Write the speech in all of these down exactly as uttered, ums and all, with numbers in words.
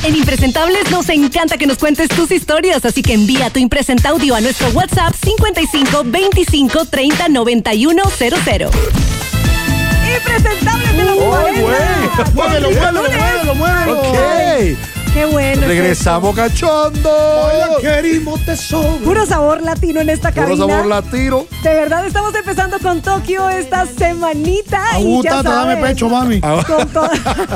En Impresentables nos encanta que nos cuentes tus historias, así que envía tu impresenta audio a nuestro WhatsApp cincuenta y cinco veinticinco treinta noventa y uno cero cero. Impresentables de los cuarenta. Muévelo, muévelo, muévelo, muévelo. Ok. Qué bueno. Regresamos cachondo. Hola, querimo tesoro. Puro sabor latino en esta cabina. Puro sabor latino. De verdad, estamos empezando con Tokio esta semanita. Agútate, dame pecho, mami. Con todo.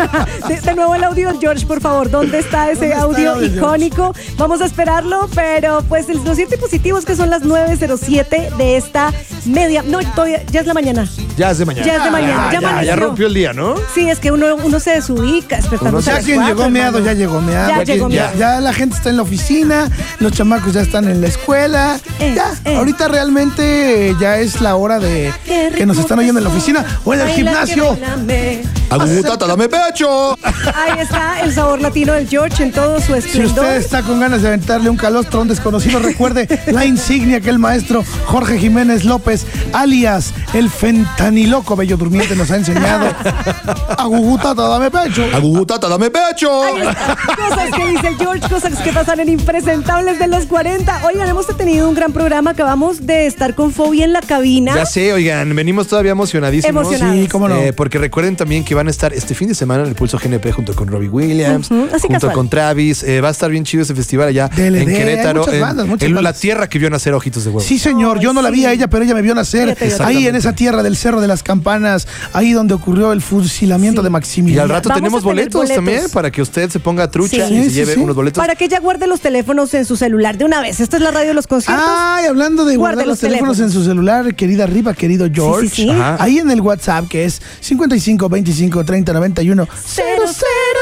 de, de nuevo el audio, George, por favor. ¿Dónde está ese ¿Dónde está audio el audio, icónico? Vamos a esperarlo, pero pues los siete positivos que son las nueve cero siete de esta media. No, todavía, ya es la mañana. Ya es de mañana. Ya es de mañana. Ah, ya, ya, ya rompió el día, ¿no? Sí, es que uno, uno se desubica despertando. Ya quien llegó meado, ya llegó meado. Ya llegó ya, meado. ya la gente está en la oficina, los chamacos ya están en la escuela. Eh, ya, eh. ahorita realmente ya es la hora de que nos están oyendo en la oficina o en el gimnasio. Agutata, dame pecho. Ahí está el sabor latino del George en todo su Si esplendor. usted está con ganas de aventarle un calostro a un desconocido, recuerde la insignia que el maestro Jorge Jiménez López, alias el fentaniloco bello durmiente, nos ha enseñado. Agugutata, dame pecho. Agutata, dame pecho. Ahí está. Cosas que dice el George, cosas que pasan en Impresentables de los cuarenta. Oigan, hemos tenido un gran programa. Acabamos de estar con Fobi en la cabina. Ya sé, oigan, venimos todavía emocionadísimos. Emocionados. Sí, cómo no. Eh, porque recuerden también que van a estar este fin de semana en el Pulso G N P junto con Robbie Williams, Uh-huh, así junto casual. con Travis. Eh, va a estar bien chido ese festival allá D L D, en Querétaro, hay muchas en, bandas, muchas en la bandas. tierra que vio nacer Ojitos de Huevo. Sí, señor, yo no la vi a ella, pero ella me vio nacer Fíjate, ahí en esa tierra del Cerro de las Campanas, ahí donde ocurrió el fusilamiento Sí. de Y Maximiliano. al rato Vamos tenemos a tener boletos, boletos. también para que usted se ponga trucha Sí. y se Sí, lleve sí. unos boletos. Para que ya guarde los teléfonos en su celular de una vez. Esta es la radio de los conciertos. Ay, hablando de Guarde guardar los los teléfonos, teléfonos. en su celular, querida Riva, querido George. Sí, sí, sí. Ajá. Ahí en el WhatsApp, que es cincuenta y cinco veinticinco treinta noventa y uno cero cero,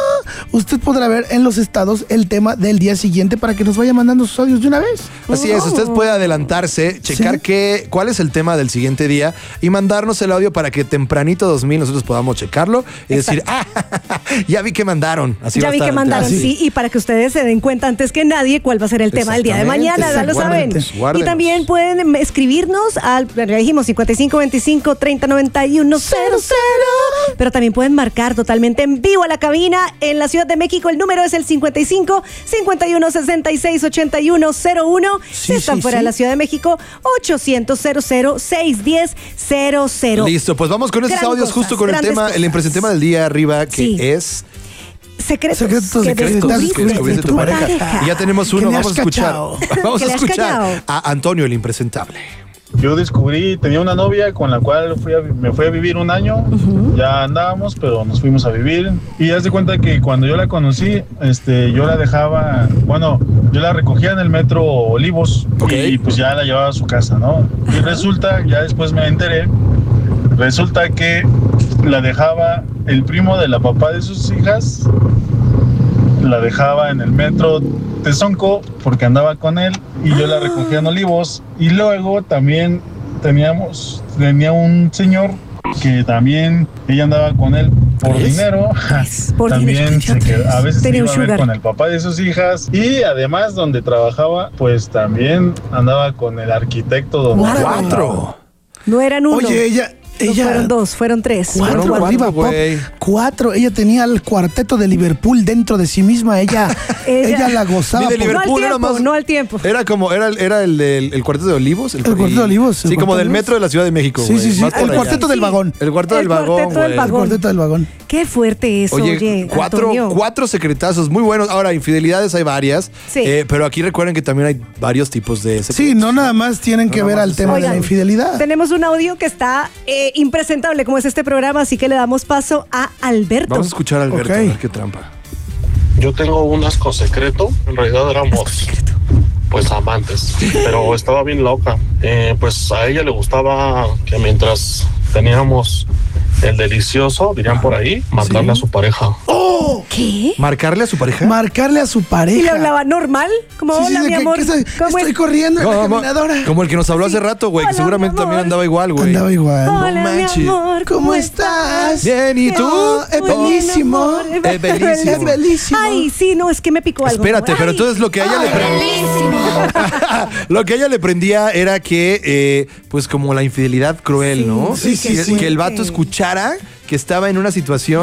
usted podrá ver en los estados el tema del día siguiente para que nos vaya mandando sus audios de una vez. Así es, usted puede adelantarse, checar Sí. qué, cuál es el tema del siguiente día y mandarnos el audio para que tempranito dos mil nosotros podamos checarlo y decir, ah, ya vi que mandaron. Así va Ya a vi estar. que mandaron, Así. sí, y para que ustedes se den cuenta antes que nadie cuál va a ser el tema del día de mañana, ya lo saben. Exactamente. Guárdenos. Y también pueden escribirnos al, ya dijimos, cincuenta y cinco veinticinco treinta noventa y uno cero cero, pero también pueden marcar totalmente en vivo a la cabina en la Ciudad de México. El número es el cincuenta y cinco cincuenta y uno sesenta y seis ochenta y uno cero uno. Sí, Si están sí, fuera sí. de la Ciudad de México, ochocientos cero cero seis uno cero cero cero. Listo, pues vamos con esos Gran audios cosas, justo con el grandes tema, cosas. el impresentema del día arriba, que Sí. es Secretos, Secretos que de que descubriste que descubriste de tu pareja. Y ya tenemos Que uno, le has vamos a escuchar. cachao. Vamos Que a le has escuchar cachao. a Antonio, el impresentable. Yo descubrí, tenía una novia con la cual fui a- me fui a vivir un año, ya andábamos, pero nos fuimos a vivir. Y haz de cuenta que cuando yo la conocí, este, yo la dejaba, bueno, yo la recogía en el metro Olivos Ok. y pues ya la llevaba a su casa, ¿no? Y resulta, ya después me enteré, resulta que la dejaba el primo de la papá de sus hijas, la dejaba en el metro Tezonco porque andaba con él y yo la recogía en Olivos. Y luego también teníamos, tenía un señor que también ella andaba con él por ¿Ves? dinero. Por también dinero. se qued- a veces se Tenía un iba a ver sugar. con el papá de sus hijas y además donde trabajaba pues también andaba con el arquitecto donde Guau. Cuatro. No eran uno. Oye, ella... No ella fueron dos, fueron tres. Cuatro, Fueron cuatro, arriba, Pop. güey. Cuatro. Ella tenía el cuarteto de Liverpool dentro de sí misma. Ella, Ella- ella la gozaba. Ni de por- No al Liverpool, era tiempo, más- no al tiempo. Era como, era, el- era el del el cuarteto de Olivos. El cuarteto de Olivos, Sí, el como cuarteto del de metro de la Ciudad de México. Sí, güey, sí, sí. más por El allá. cuarteto del Sí. vagón. El cuarteto El del vagón, cuarteto del güey. El vagón. cuarteto del vagón. Qué fuerte eso, oye, Oye, cuatro, Antonio. cuatro secretazos muy buenos. Ahora, infidelidades hay varias. Sí. eh, pero aquí recuerden que también hay varios tipos de secretos. Sí, no nada más tienen que No ver nada al más tema de Oigan, la infidelidad. Tenemos un audio que está eh, impresentable como es este programa, así que le damos paso a Alberto. Vamos a escuchar a Alberto, Ok. a ver qué trampa. Yo tengo un asco secreto, en realidad éramos pues amantes, pero estaba bien loca. Eh, pues a ella le gustaba que mientras teníamos el delicioso, dirían por ahí, marcarle a su pareja. ¡Oh! ¿Qué? ¿Marcarle a su pareja? Marcarle a su pareja. ¿Y le hablaba normal? Como, Sí, sí, hola, de mi que- amor. que estoy, ¿Cómo estoy es? corriendo en la Como, caminadora. como el que nos habló hace rato, güey, que Hola, seguramente mi también amor. andaba igual, güey. Andaba igual. Hola, mi manches. amor. ¿Cómo estás? Bien, ¿y tú? Oh, es Muy bien, bellísimo. amor. Es bellísimo. Es bellísimo. Ay, sí, no, es que me picó algo. Espérate, Ay, pero entonces lo que a ella le prendía. Lo que a ella le prendía era que, eh, pues, como la infidelidad cruel, ¿no? Sí, sí, que, sí. que el vato escuchara que estaba en una situación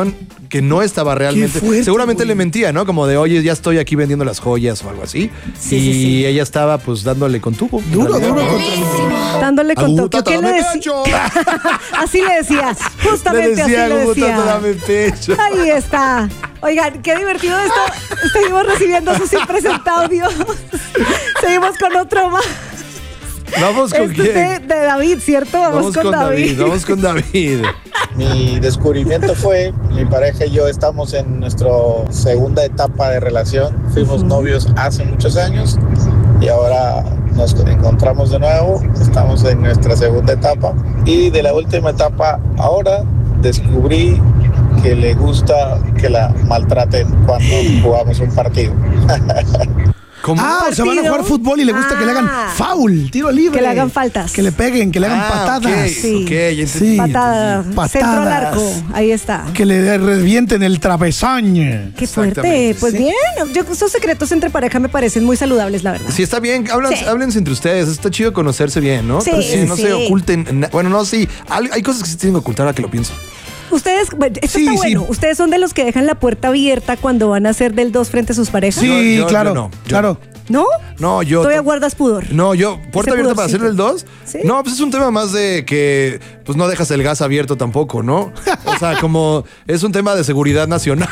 que no estaba realmente. fuerte, Seguramente güey. le mentía, ¿no? Como de, oye, ya estoy aquí vendiendo las joyas o algo así. Sí, y sí, sí. ella estaba pues dándole con tubo. en Duro, realidad. duro contra el... Dándole con Agutata, Tokio. ¿Qué le dame decía? pecho. Así le decía. Le Justamente decía, así le Agutata, decía. dame pecho. Ahí está. Oigan, qué divertido esto. Seguimos recibiendo sus impresentaudios. Seguimos con otro más. Vamos con Este es de, quién. de David, ¿cierto? Vamos, Vamos con, David. Vamos con David. Mi descubrimiento fue, mi pareja y yo estamos en nuestra segunda etapa de relación. Fuimos novios hace muchos años y ahora nos encontramos de nuevo. Estamos en nuestra segunda etapa. Y de la última etapa, ahora descubrí que le gusta que la maltraten cuando jugamos un partido. ¿Cómo? Ah, o sea, van a ¿Partido? jugar fútbol y le gusta que le hagan Ah. foul, tiro libre. Que le hagan faltas. Que le peguen, que le hagan Ah, patadas. ok, Sí. ok, ya entendí. Sí. Patada. Patadas. Centro al arco. Ahí está. Que le revienten el travesaño. Qué fuerte. Exactamente, Pues sí. bien. Yo, esos secretos entre pareja me parecen muy saludables, la verdad. Sí, está bien, hablan, Sí. háblense entre ustedes, está chido conocerse bien, ¿no? Sí, Pero sí, no sí. se oculten, na- bueno, no, sí, hay hay cosas que se tienen que ocultar ahora que lo pienso. Ustedes, bueno, esto Sí, está sí. bueno. Ustedes son de los que dejan la puerta abierta cuando van a hacer del dos frente a sus parejas. Sí, Yo- yo- claro, yo no, yo- claro. ¿No? No, yo... Todavía guardas pudor. No, yo, puerta Ese abierta para hacer pudorcito. el dos. ¿Sí? No, pues es un tema más de que pues no dejas el gas abierto tampoco, ¿no? O sea, como es un tema de seguridad nacional.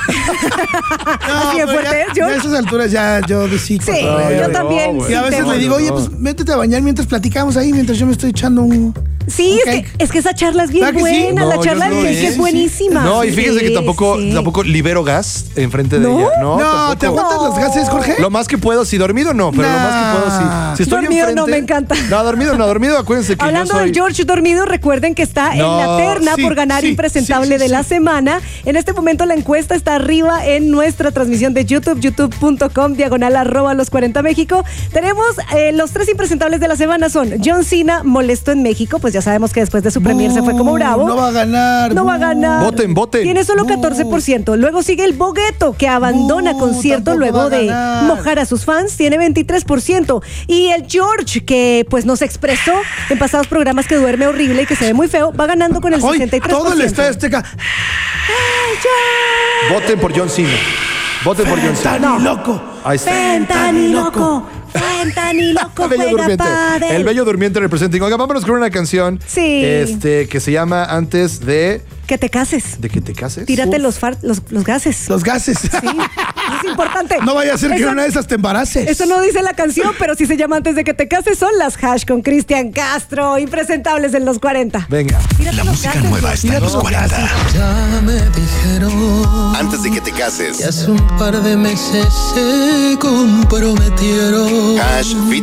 Así de pero fuerte ya- es, George. ya a esas alturas ya yo de sí. Sí, cotorreo. yo no, también. güey. Y a sí veces tengo- le digo, oye, pues métete a bañar mientras platicamos ahí, mientras yo me estoy echando un... Sí, un es que, cake. es que esa charla es bien ¿Verdad que sí? buena. No, la yo charla no, del cake sí, es sí. buenísima. No, y fíjense que Sí, tampoco, sí. tampoco libero gas enfrente de ¿No? ella. No, No, tampoco. ¿te aguantas No. los gases, Jorge? Lo más que puedo, si dormido no, pero lo más que puedo, sí. Si estoy Dormido no, enfrente- me encanta. No, dormido no, dormido, acuérdense que Hablando yo soy... de George dormido, recuerden que está en No, la terna sí, por ganar sí, impresentable sí, sí, de la sí. semana. En este momento la encuesta está arriba en nuestra transmisión de YouTube, youtube punto com, diagonal arroba los cuarenta México. Tenemos eh, los tres impresentables de la semana son John Cena, molesto en México, pues ya sabemos que después de su premier se fue como bravo. No va a ganar. No va a bu. ganar. Voten, voten. Tiene solo catorce por ciento. Luego sigue el Bogueto, que abandona Bu, concierto tampoco va luego a de ganar. mojar a sus fans. Tiene veintitrés por ciento. Y el George, que pues nos expresó en pasados programas que duerme horrible y que se ve muy feo, va ganando con el Hoy sesenta y tres por ciento. todo el Estadio Azteca. Voten por John Cena. Voten por John Cena. Tan loco. Ahí está. Fentaniloco. Fentaniloco Bello juega Durmiente. pádel. El Bello Durmiente representa. Oiga, vámonos con una canción. Sí. Este, que se llama Antes de. Que te cases. ¿De que te cases? Tírate Uf. los, far- los, los gases. Los gases. Sí, es importante. No vaya a ser que Eso- una de esas te embaraces. Eso no dice la canción, pero sí se llama Antes de que te cases. Son las Hash con Cristian Castro, impresentables en los cuarenta. Venga. Tírate La los música gases, nueva güey. está en Mira los los cuarenta. Ya me dijeron Antes de que te cases. que hace un par de meses se comprometieron. Hash